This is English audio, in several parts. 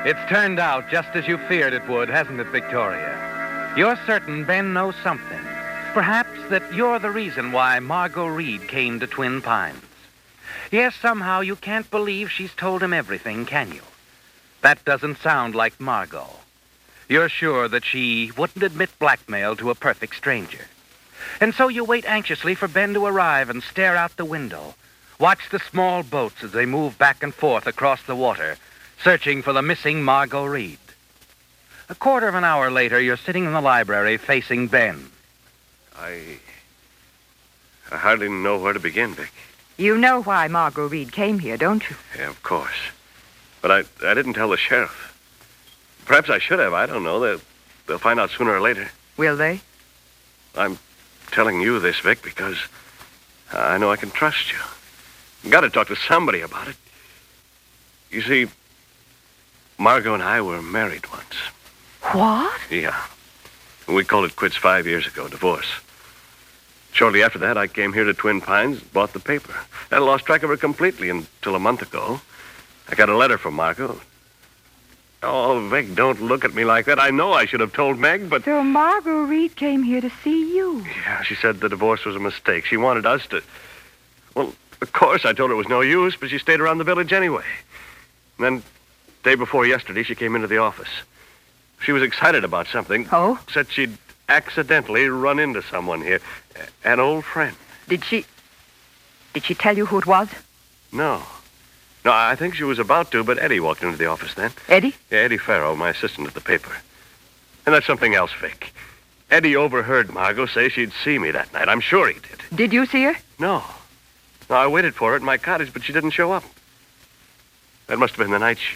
It's turned out just as you feared it would, hasn't it, Victoria? You're certain Ben knows something. Perhaps that you're the reason why Margot Reed came to Twin Pines. Yes, somehow you can't believe she's told him everything, can you? That doesn't sound like Margot. You're sure that she wouldn't admit blackmail to a perfect stranger. And so you wait anxiously for Ben to arrive and stare out the window. Watch the small boats as they move back and forth across the water, searching for the missing Margot Reed. A quarter of an hour later, you're sitting in the library facing Ben. I hardly know where to begin, Vic. You know why Margot Reed came here, don't you? Yeah, of course. But I didn't tell the sheriff. Perhaps I should have. I don't know. They'll find out sooner or later. Will they? I'm telling you this, Vic, because I know I can trust you. You got to talk to somebody about it. You see, Margot and I were married once. What? Yeah. We called it quits 5 years ago, divorce. Shortly after that, I came here to Twin Pines, bought the paper. I lost track of her completely until a month ago. I got a letter from Margot. Oh, Vic, don't look at me like that. I know I should have told Meg, but... So Margot Reed came here to see you. Yeah, she said the divorce was a mistake. She wanted us to... Well, of course, I told her it was no use, but she stayed around the village anyway. And then, day before yesterday, she came into the office. She was excited about something. Oh? Said she'd accidentally run into someone here. An old friend. Did she tell you who it was? No. No, I think she was about to, but Eddie walked into the office then. Eddie? Yeah, Eddie Farrow, my assistant at the paper. And that's something else, Vic. Eddie overheard Margot say she'd see me that night. I'm sure he did. Did you see her? No. No, I waited for her at my cottage, but she didn't show up. That must have been the night she...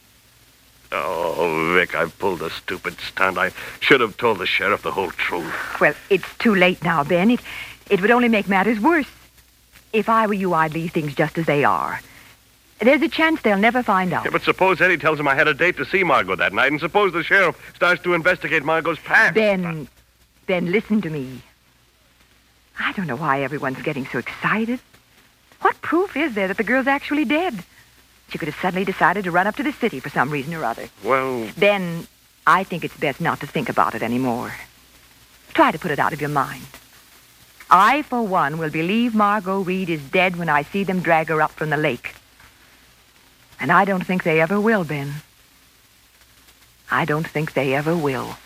Oh, Vic, I pulled a stupid stunt. I should have told the sheriff the whole truth. Well, it's too late now, Ben. It would only make matters worse. If I were you, I'd leave things just as they are. There's a chance they'll never find out. Yeah, but suppose Eddie tells him I had a date to see Margot that night, and suppose the sheriff starts to investigate Margot's past. Ben, listen to me. I don't know why everyone's getting so excited. What proof is there that the girl's actually dead? She could have suddenly decided to run up to the city for some reason or other. Well... Ben, I think it's best not to think about it anymore. Try to put it out of your mind. I, for one, will believe Margot Reed is dead when I see them drag her up from the lake. And I don't think they ever will, Ben. I don't think they ever will.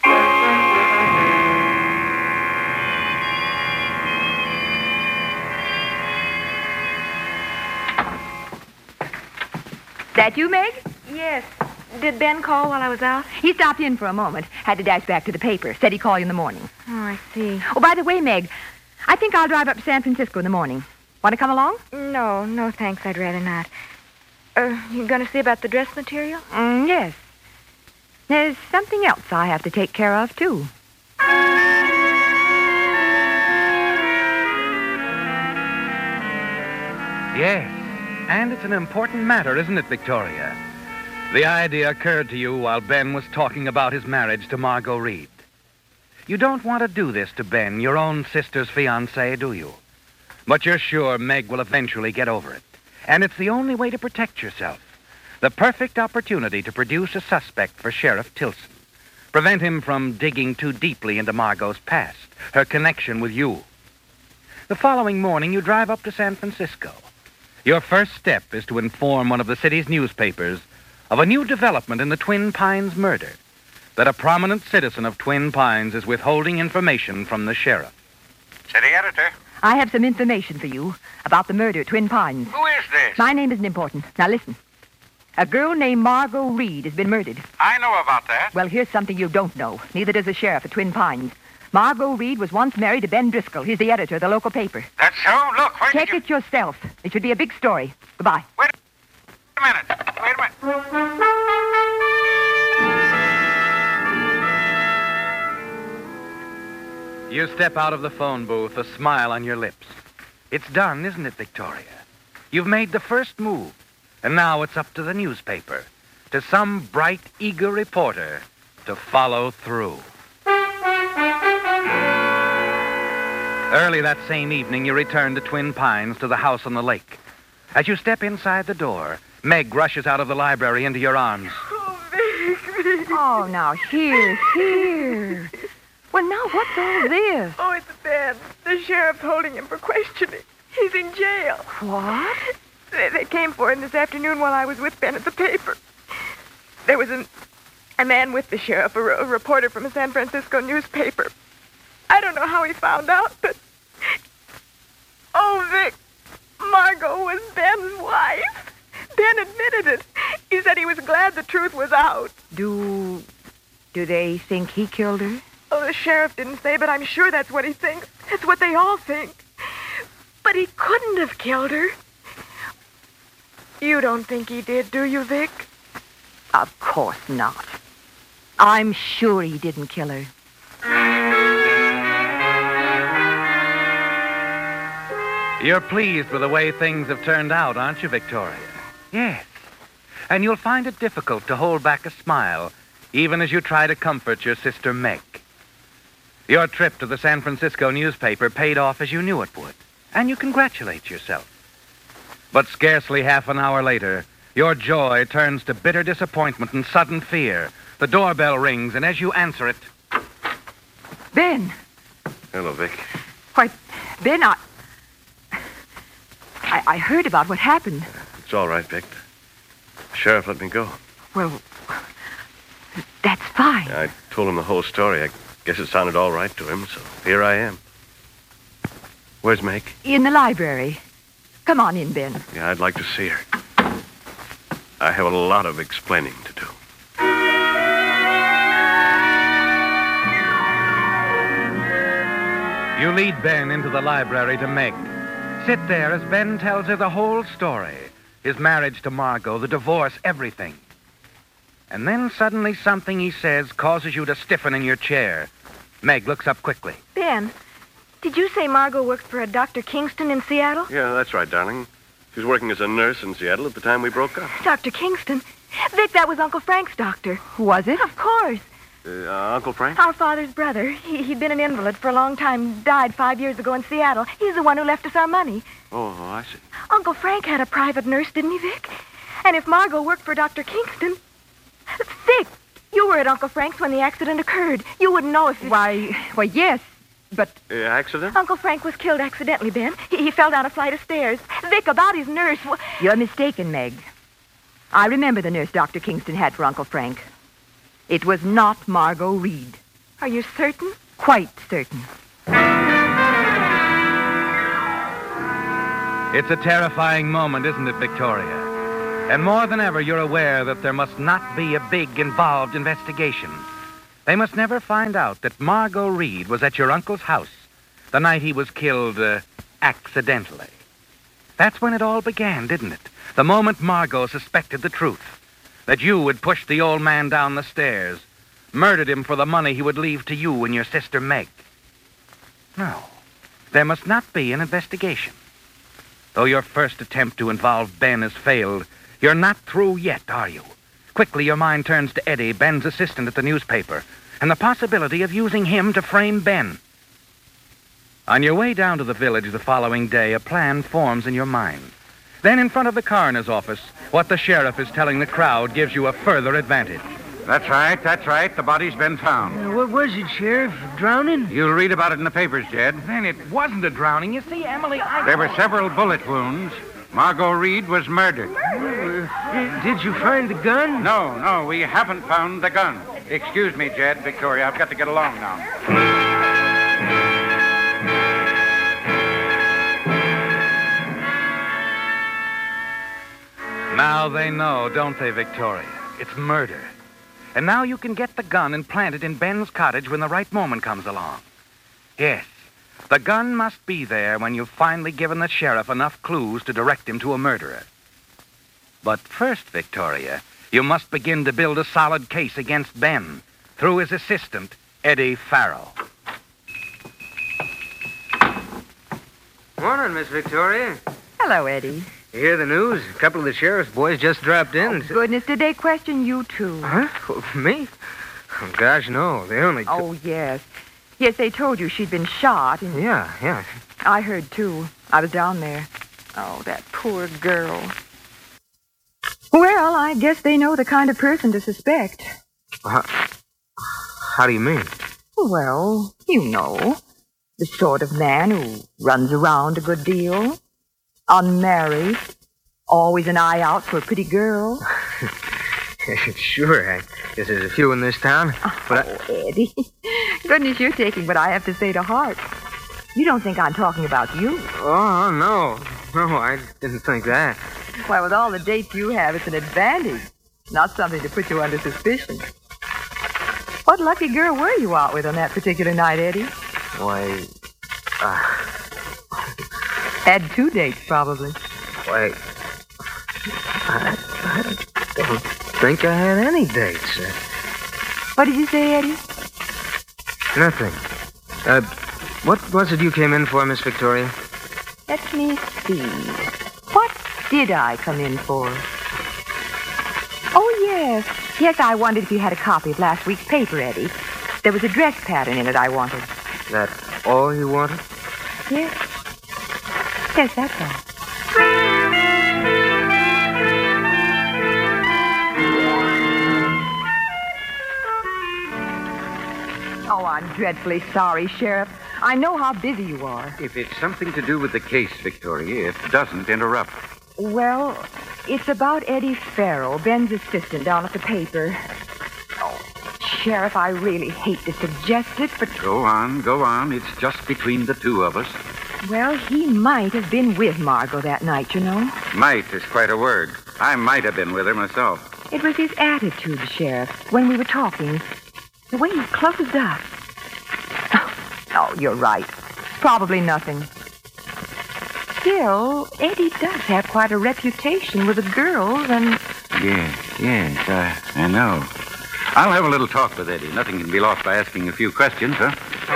That you, Meg? Yes. Did Ben call while I was out? He stopped in for a moment. Had to dash back to the paper. Said he'd call you in the morning. Oh, I see. Oh, by the way, Meg, I think I'll drive up to San Francisco in the morning. Want to come along? No, thanks. I'd rather not. You going to see about the dress material? Yes. There's something else I have to take care of, too. Yes, and it's an important matter, isn't it, Victoria? The idea occurred to you while Ben was talking about his marriage to Margot Reed. You don't want to do this to Ben, your own sister's fiancé, do you? But you're sure Meg will eventually get over it. And it's the only way to protect yourself. The perfect opportunity to produce a suspect for Sheriff Tilson. Prevent him from digging too deeply into Margot's past, her connection with you. The following morning, you drive up to San Francisco. Your first step is to inform one of the city's newspapers of a new development in the Twin Pines murder, that a prominent citizen of Twin Pines is withholding information from the sheriff. City editor. I have some information for you about the murder at Twin Pines. Who is this? My name isn't important. Now listen. A girl named Margot Reed has been murdered. I know about that. Well, here's something you don't know. Neither does the sheriff at Twin Pines. Margot Reed was once married to Ben Driscoll. He's the editor of the local paper. That's so? Look, where Check did you... it yourself. It should be a big story. Goodbye. Wait a minute. Wait a minute. You step out of the phone booth, a smile on your lips. It's done, isn't it, Victoria? You've made the first move, and now it's up to the newspaper, to some bright, eager reporter, to follow through. Early that same evening, you return to Twin Pines, to the house on the lake. As you step inside the door, Meg rushes out of the library into your arms. Oh, Oh, now, here. Well, now, what's all this? Oh, it's Ben. The sheriff's holding him for questioning. He's in jail. What? They came for him this afternoon while I was with Ben at the paper. There was a man with the sheriff, a reporter from a San Francisco newspaper. I don't know how he found out, but... Oh, Vic, Margot was Ben's wife. Ben admitted it. He said he was glad the truth was out. Do they think he killed her? Oh, the sheriff didn't say, but I'm sure that's what he thinks. It's what they all think. But he couldn't have killed her. You don't think he did, do you, Vic? Of course not. I'm sure he didn't kill her. You're pleased with the way things have turned out, aren't you, Victoria? Yes. And you'll find it difficult to hold back a smile, even as you try to comfort your sister Meg. Your trip to the San Francisco newspaper paid off as you knew it would, and you congratulate yourself. But scarcely half an hour later, your joy turns to bitter disappointment and sudden fear. The doorbell rings, and as you answer it... Ben! Hello, Vic. Why, Ben, I heard about what happened. It's all right, Vic. The sheriff let me go. Well, that's fine. I told him the whole story. I guess it sounded all right to him, so here I am. Where's Meg? In the library. Come on in, Ben. Yeah, I'd like to see her. I have a lot of explaining to do. You lead Ben into the library to Meg. Sit there as Ben tells her the whole story. His marriage to Margot, the divorce, everything. And then suddenly something he says causes you to stiffen in your chair. Meg looks up quickly. Ben, did you say Margot worked for a Dr. Kingston in Seattle? Yeah, that's right, darling. She was working as a nurse in Seattle at the time we broke up. Dr. Kingston? Vic, that was Uncle Frank's doctor. Was it? Of course. Uncle Frank? Our father's brother. He'd been an invalid for a long time, died 5 years ago in Seattle. He's the one who left us our money. Oh, I see. Uncle Frank had a private nurse, didn't he, Vic? And if Margot worked for Dr. Kingston... Vic, you were at Uncle Frank's when the accident occurred. You wouldn't know if... Why, yes, but... Accident? Uncle Frank was killed accidentally, Ben. He fell down a flight of stairs. Vic, about his nurse... You're mistaken, Meg. I remember the nurse Dr. Kingston had for Uncle Frank. It was not Margot Reed. Are you certain? Quite certain. It's a terrifying moment, isn't it, Victoria? And more than ever, you're aware that there must not be a big, involved investigation. They must never find out that Margot Reed was at your uncle's house the night he was killed, accidentally. That's when it all began, didn't it? The moment Margot suspected the truth. That you had pushed the old man down the stairs, murdered him for the money he would leave to you and your sister Meg. No, there must not be an investigation. Though your first attempt to involve Ben has failed, you're not through yet, are you? Quickly, your mind turns to Eddie, Ben's assistant at the newspaper, and the possibility of using him to frame Ben. On your way down to the village the following day, a plan forms in your mind. Then, in front of the coroner's office, what the sheriff is telling the crowd gives you a further advantage. That's right. The body's been found. What was it, Sheriff? Drowning? You'll read about it in the papers, Jed. Then it wasn't a drowning. You see, Emily, There were several bullet wounds. Margot Reed was murdered. Did you find the gun? No, we haven't found the gun. Excuse me, Jed, Victoria, I've got to get along now. Now they know, don't they, Victoria? It's murder. And now you can get the gun and plant it in Ben's cottage when the right moment comes along. Yes, the gun must be there when you've finally given the sheriff enough clues to direct him to a murderer. But first, Victoria, you must begin to build a solid case against Ben through his assistant, Eddie Farrell. Morning, Miss Victoria. Hello, Eddie. You hear the news? A couple of the sheriff's boys just dropped in. Goodness, did they question you, too? Huh? Me? Oh, gosh, no. They only... Oh, yes. Yes, they told you she'd been shot. And Yeah. I heard, too. I was down there. Oh, that poor girl. Well, I guess they know the kind of person to suspect. How do you mean? Well, you know, the sort of man who runs around a good deal, unmarried, always an eye out for a pretty girl. Sure, I guess there's a few in this town. But Eddie, goodness, you're taking what I have to say to heart. You don't think I'm talking about you? Oh, no. No, I didn't think that. Why, with all the dates you have, it's an advantage, not something to put you under suspicion. What lucky girl were you out with on that particular night, Eddie? Why, Had 2 dates, probably. why, I don't think I had any dates. What did you say, Eddie? Nothing. What was it you came in for, Miss Victoria? Let me see. What did I come in for? Oh, yes. Yes, I wondered if you had a copy of last week's paper, Eddie. There was a dress pattern in it I wanted. That all you wanted? Yes. Yes, that's all. Oh, I'm dreadfully sorry, Sheriff. I know how busy you are. If it's something to do with the case, Victoria, it doesn't interrupt. Well, it's about Eddie Farrell, Ben's assistant down at the paper. Oh, Sheriff, I really hate to suggest it, but... Go on. It's just between the two of us. Well, he might have been with Margot that night, you know. Might is quite a word. I might have been with her myself. It was his attitude, Sheriff, when we were talking. The way he closed up. Oh, you're right. Probably nothing. Still, Eddie does have quite a reputation with the girls, and... Yes, I know. I'll have a little talk with Eddie. Nothing can be lost by asking a few questions, huh?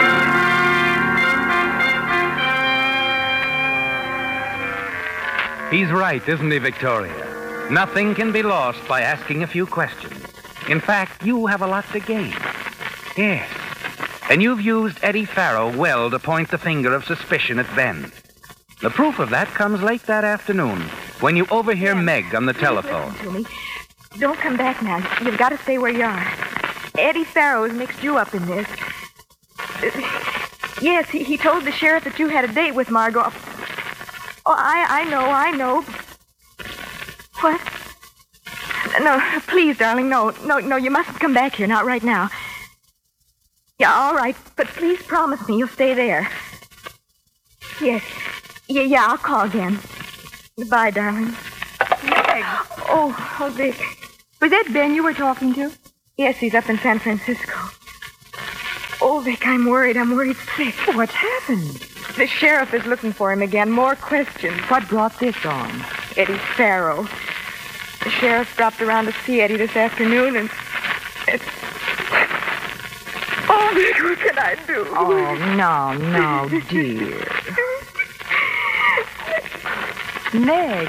He's right, isn't he, Victoria? Nothing can be lost by asking a few questions. In fact, you have a lot to gain. Yes. And you've used Eddie Farrell well to point the finger of suspicion at Ben. The proof of that comes late that afternoon when you overhear Meg on the telephone. Listen to me. Don't come back now. You've got to stay where you are. Eddie Farrow has mixed you up in this. Yes, he told the sheriff that you had a date with Margot. Oh, I know. What? No, please, darling, no, you mustn't come back here, not right now. Yeah, all right, but please promise me you'll stay there. Yes. Yeah, I'll call again. Goodbye, darling. Meg. Oh, Vic. Was that Ben you were talking to? Yes, he's up in San Francisco. Oh, Vic, I'm worried sick. What's happened? The sheriff is looking for him again. More questions. What brought this on? Eddie Farrell. The sheriff stopped around to see Eddie this afternoon, and it's... Oh, Vic, what can I do? Oh, no, dear. Meg.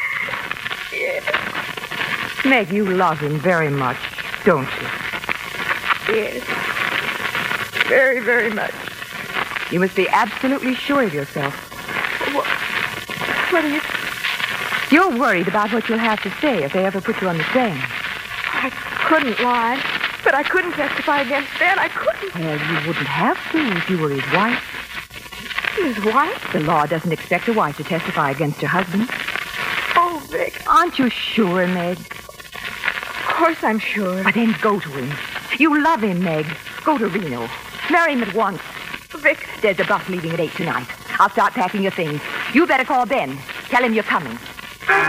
Yes. Meg, you love him very much, don't you? Yes. Very, very much. You must be absolutely sure of yourself. What are you... You're worried about what you'll have to say if they ever put you on the stand. I couldn't lie. But I couldn't testify against Ben. I couldn't. Well, you wouldn't have to if you were his wife. His wife? The law doesn't expect a wife to testify against her husband. Oh, Vic. Aren't you sure, Meg? Of course I'm sure. But then go to him. You love him, Meg. Go to Reno. Marry him at once. Vic. There's a bus leaving at 8 tonight. I'll start packing your things. You better call Ben. Tell him you're coming.